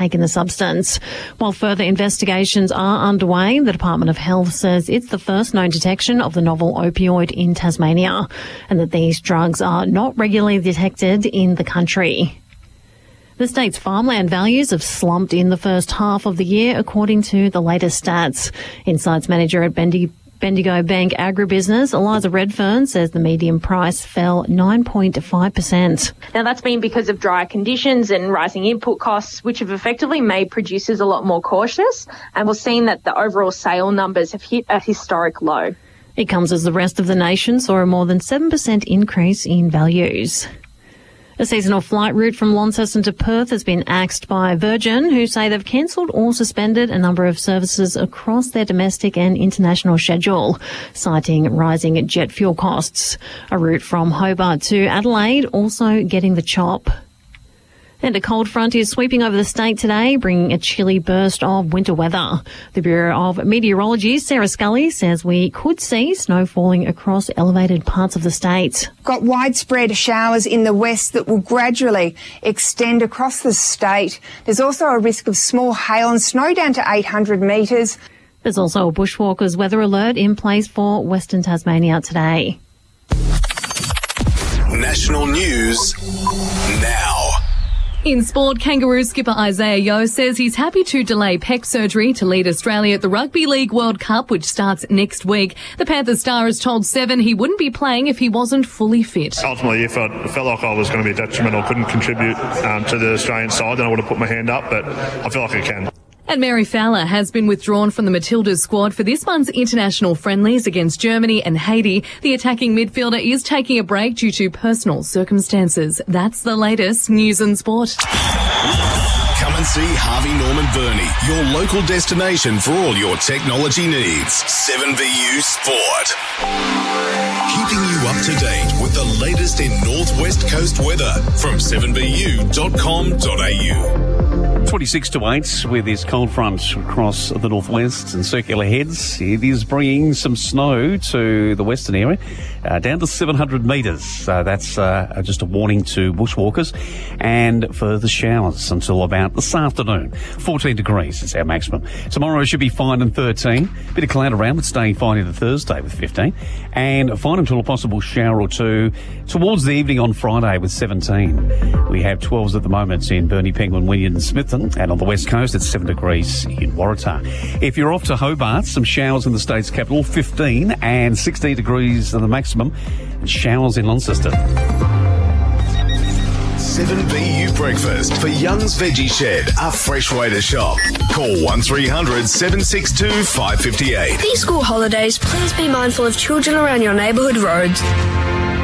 taken the substance. While further investigations are underway, the Department of Health says it's the first known detection of the novel opioid in Tasmania and that these drugs are not regularly detected in the country. The state's farmland values have slumped in the first half of the year, according to the latest stats. Insights manager at Bendigo Bank Agribusiness, Eliza Redfern, says the median price fell 9.5%. Now, that's been because of drier conditions and rising input costs, which have effectively made producers a lot more cautious. And we're seeing that the overall sale numbers have hit a historic low. It comes as the rest of the nation saw a more than 7% increase in values. A seasonal flight route from Launceston to Perth has been axed by Virgin, who say they've cancelled or suspended a number of services across their domestic and international schedule, citing rising jet fuel costs. A route from Hobart to Adelaide also getting the chop. And a cold front is sweeping over the state today, bringing a chilly burst of winter weather. The Bureau of Meteorology, Sarah Scully, says we could see snow falling across elevated parts of the state. Got widespread showers in the west that will gradually extend across the state. There's also a risk of small hail and snow down to 800 metres. There's also a bushwalkers weather alert in place for Western Tasmania today. National news now. In sport, Kangaroo skipper Isaiah Yeo says he's happy to delay pec surgery to lead Australia at the Rugby League World Cup, which starts next week. The Panthers star has told Seven he wouldn't be playing if he wasn't fully fit. Ultimately, if I felt like I was going to be detrimental, couldn't contribute to the Australian side, then I would have put my hand up, but I feel like I can. And Mary Fowler has been withdrawn from the Matildas squad for this month's international friendlies against Germany and Haiti. The attacking midfielder is taking a break due to personal circumstances. That's the latest news and sport. Come and see Harvey Norman Burney, your local destination for all your technology needs. 7VU Sport. Keeping you up to date with the latest in Northwest Coast weather from 7vu.com.au. 26 to 8 with this cold front across the northwest and circular heads. It is bringing some snow to the western area, down to 700 metres. That's just a warning to bushwalkers and further showers until about this afternoon. 14 degrees is our maximum. Tomorrow should be fine and 13. Bit of cloud around, but staying fine into Thursday with 15. And fine until a possible shower or two towards the evening on Friday with 17. We have 12s at the moment in Burnie, Penguin, Wynyard and Smithton. And on the west coast, it's 7 degrees in Waratah. If you're off to Hobart, some showers in the state's capital, 15 and 16 degrees are the maximum. And showers in Launceston. 7VU Breakfast for Young's Veggie Shed, a fresh way to shop. Call 1300 762 558. These school holidays, please be mindful of children around your neighbourhood roads.